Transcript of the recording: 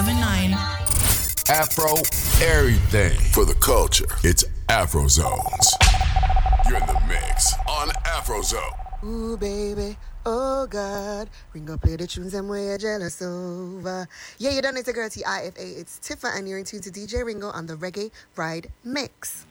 99.9. Afro everything for the culture. It's Afro Zones. You're in the mix on Afro Zone. Ooh, baby, oh God. Ringo play the tunes and we're jealous over. Yeah, you done it, girl Tifa. It's Tifa, and you're in tune to DJ Ringo on the Reggae Ride Mix.